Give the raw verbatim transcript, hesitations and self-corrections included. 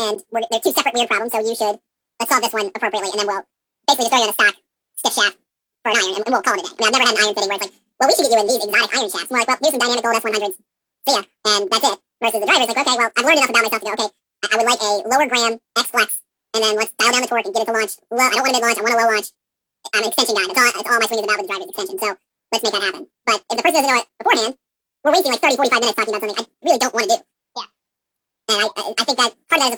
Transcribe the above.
and we're, they're two separate weird problems, so you should let's solve this one appropriately, and then we'll basically just throw you in a stock stiff shaft for an iron, and, and we'll call it a day. I mean, I've never had an iron fitting where it's like, well, we should get you in these exotic iron shafts. More like, well, here's some dynamic gold S one hundreds. See ya. And that's it. Versus the driver's like, okay, well, I've learned enough about myself to go, okay, I, I would like a lower gram X flex, and then let's dial down the torque and get it to launch. Low, I don't want a mid launch, I want a low launch. I'm an extension guy. That's all, that's all my swing is about with the driver's extension. So let's make that happen. But if the person doesn't know it beforehand, we're wasting like thirty, forty-five minutes talking about something I really don't want to do. Yeah. And I, I, I think that part of that is